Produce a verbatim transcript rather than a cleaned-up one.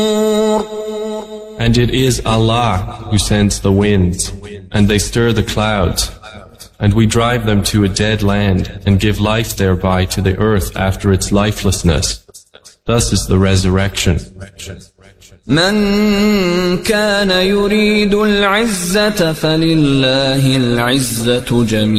And it is Allah who sends the winds, and they stir the clouds, and we drive them to a dead land and give life thereby to the earth after its lifelessness. Thus is the resurrection. من كان يريد العزة فلله العزة جميعا